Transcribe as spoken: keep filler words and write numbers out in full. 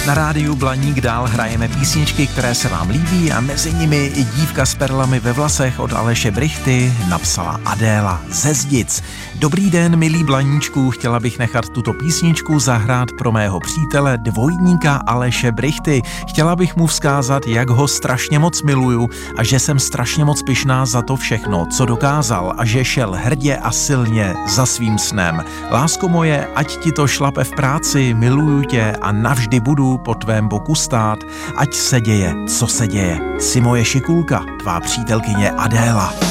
Na rádiu Blaník dál hrajeme písničky, které se vám líbí a mezi nimi i Dívka s perlami ve vlasech od Aleše Brychty napsala Adéla ze Zdic. Dobrý den, milý Blaníčku, chtěla bych nechat tuto písničku zahrát pro mého přítele dvojníka Aleše Brychty. Chtěla bych mu vzkázat, jak ho strašně moc miluju a že jsem strašně moc pyšná za to všechno, co dokázal a že šel hrdě a silně za svým snem. Lásko moje, ať ti to šlape v práci, miluju tě a navždy budu po tvém boku stát, ať se děje, co se děje. Jsi moje šikulka, tvá přítelkyně Adéla.